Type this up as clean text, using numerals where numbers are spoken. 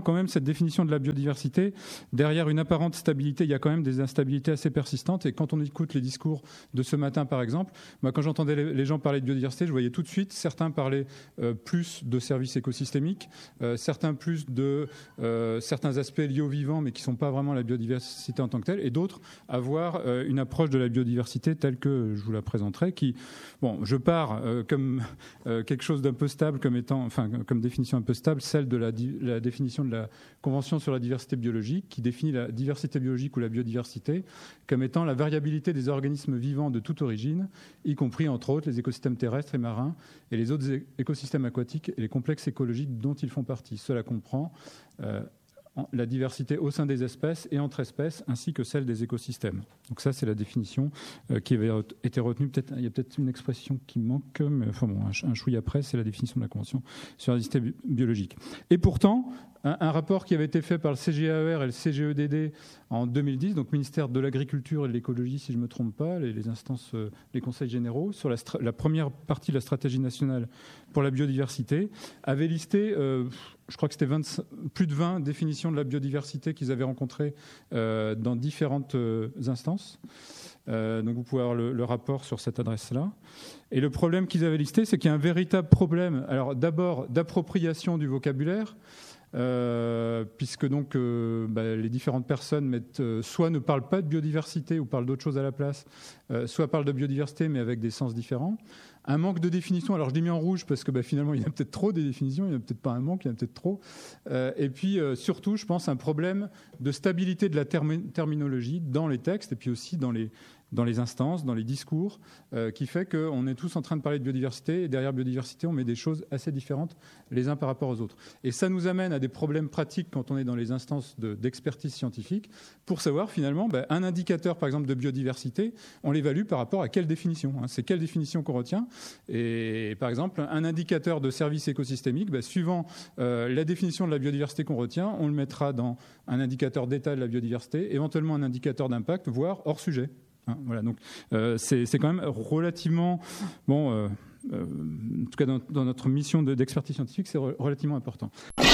quand même cette définition de la biodiversité, derrière une apparente stabilité, il y a quand même des instabilités assez persistantes. Et quand on écoute les discours de ce matin, par exemple, moi, quand j'entendais les gens parler de biodiversité, je voyais tout de suite certains parler plus de services écosystémiques, certains plus de certains aspects liés au vivant, mais qui ne sont pas vraiment la biodiversité en tant que telle, et d'autres avoir une approche de la biodiversité telle que je vous la présenterai, qui, bon, je pars comme quelque chose d'un peu stable, comme étant, enfin, comme définition un peu stable, celle de la définition de la Convention sur la diversité biologique, qui définit la diversité biologique ou la biodiversité comme étant la variabilité des organismes vivants de toute origine, y compris, entre autres, les écosystèmes terrestres et marins et les autres écosystèmes aquatiques et les complexes écologiques dont ils font partie. Cela comprend la diversité au sein des espèces et entre espèces, ainsi que celle des écosystèmes. Donc ça, c'est la définition qui avait été retenue. Il y a peut-être une expression qui manque, mais enfin bon, un chouïa après, c'est la définition de la Convention sur la diversité biologique. Et pourtant, un rapport qui avait été fait par le CGAER et le CGEDD en 2010, donc ministère de l'Agriculture et de l'Écologie, si je ne me trompe pas, les instances, les conseils généraux, sur la première partie de la stratégie nationale pour la biodiversité, avait listé, je crois que c'était plus de 20 définitions de la biodiversité qu'ils avaient rencontrées dans différentes instances. Donc vous pouvez avoir le rapport sur cette adresse-là. Et le problème qu'ils avaient listé, c'est qu'il y a un véritable problème, alors d'abord d'appropriation du vocabulaire, puisque donc les différentes personnes soit ne parlent pas de biodiversité ou parlent d'autre chose à la place, soit parlent de biodiversité mais avec des sens différents. Un manque de définition, alors je l'ai mis en rouge parce que finalement il y a peut-être trop des définitions, il n'y a peut-être pas un manque, il y en a peut-être trop. Et puis surtout, je pense, un problème de stabilité de la terminologie dans les textes et puis aussi dans les instances, dans les discours, qui fait qu'on est tous en train de parler de biodiversité et derrière biodiversité, on met des choses assez différentes les uns par rapport aux autres. Et ça nous amène à des problèmes pratiques quand on est dans les instances d'expertise scientifique pour savoir finalement, un indicateur par exemple de biodiversité, on l'évalue par rapport à quelle définition, hein. C'est quelle définition qu'on retient. Et par exemple, un indicateur de service écosystémique, suivant la définition de la biodiversité qu'on retient, on le mettra dans un indicateur d'état de la biodiversité, éventuellement un indicateur d'impact, voire hors sujet. Hein, voilà, donc c'est quand même relativement bon. En tout cas, dans notre mission d'expertise scientifique, c'est relativement important.